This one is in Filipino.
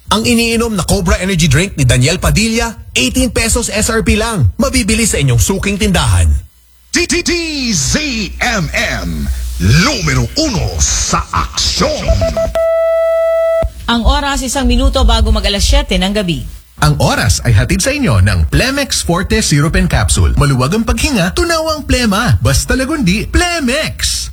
Ang iniinom na Cobra Energy Drink ni Daniel Padilla, 18 pesos SRP lang. Mabibili sa inyong suking tindahan. DZMM, numero 1 sa aksyon. Ang oras 1 minuto bago mag alas 7 ng gabi. Ang oras ay hatid sa inyo ng Plemex Forte Syrup and Capsule. Maluwag ang paghinga, tunawang plema. Basta lagundi, Plemex!